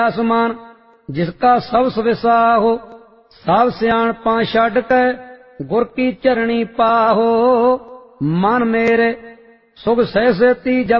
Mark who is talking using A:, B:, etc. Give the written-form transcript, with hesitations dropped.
A: आसमान जिसका सब सविसाहो, सब सियाणपा छड्ड के गुर की चरणी पाहो। मन मेरे सुख सहसेती जब